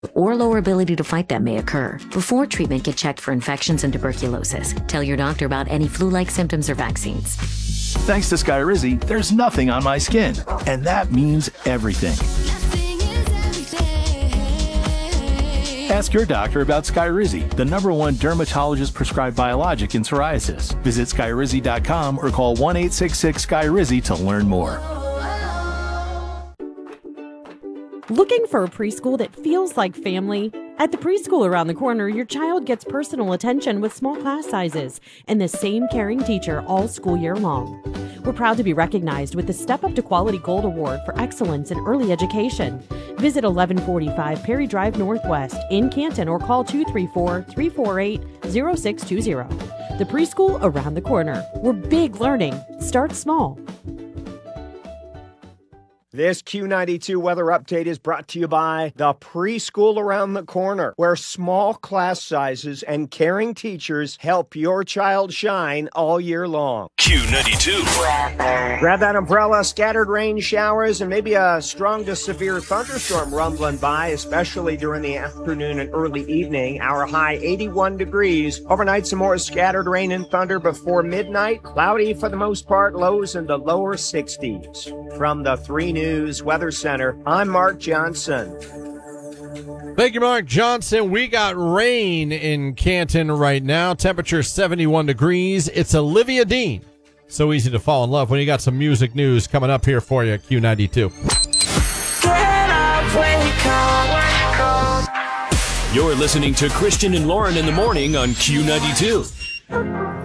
or lower ability to fight them may occur. Before treatment, get checked for infections and tuberculosis. Tell your doctor about any flu-like symptoms or vaccines. Thanks to Skyrizi, there's nothing on my skin, and that means everything. Ask your doctor about Skyrizi, the #1 dermatologist-prescribed biologic in psoriasis. Visit Skyrizi.com or call 1-866-SKYRIZI to learn more. Looking for a preschool that feels like family? At the preschool around the corner, your child gets personal attention with small class sizes and the same caring teacher all school year long. We're proud to be recognized with the Step Up to Quality Gold Award for Excellence in Early Education. Visit 1145 Perry Drive Northwest in Canton or call 234-348-0620. The preschool around the corner, where big learning starts small. This Q92 weather update is brought to you by the Preschool Around the Corner, where small class sizes and caring teachers help your child shine all year long. Q92. Grab that umbrella, scattered rain showers, and maybe a strong to severe thunderstorm rumbling by, especially during the afternoon and early evening. Our high 81 degrees. Overnight, some more scattered rain and thunder before midnight. Cloudy for the most part, lows in the lower 60s. From the 3 News Weather Center, I'm Mark Johnson. Thank you, Mark Johnson. We got rain in Canton right now. Temperature 71 degrees. It's Olivia Dean. So easy to fall in love when you got some music news coming up here for you at Q92. You're listening to Christian and Lauren in the morning on Q92.